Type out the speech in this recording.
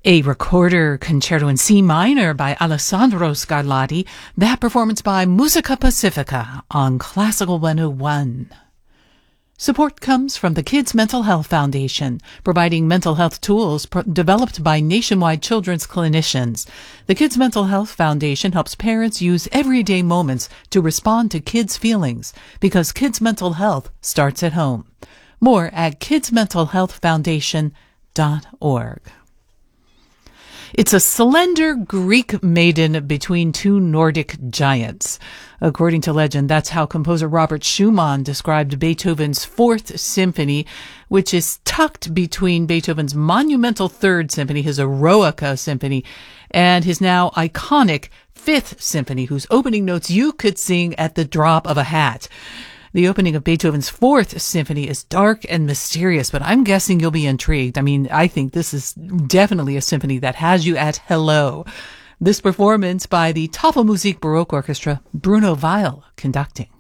A Recorder Concerto in C minor by Alessandro Scarlatti, that performance by Musica Pacifica on Classical 101. Support comes from the Kids Mental Health Foundation, providing mental health tools developed by nationwide children's clinicians. The Kids Mental Health Foundation helps parents use everyday moments to respond to kids' feelings, because kids' mental health starts at home. More at kidsmentalhealthfoundation.org. It's a slender Greek maiden between two Nordic giants. According to legend, that's how composer Robert Schumann described Beethoven's Fourth Symphony, which is tucked between Beethoven's monumental Third Symphony, his Eroica Symphony, and his now iconic Fifth Symphony, whose opening notes you could sing at the drop of a hat. The opening of Beethoven's Fourth Symphony is dark and mysterious, but I'm guessing you'll be intrigued. I mean, I think this is definitely a symphony that has you at hello. This performance by the Tafelmusik Baroque Orchestra, Bruno Weil conducting.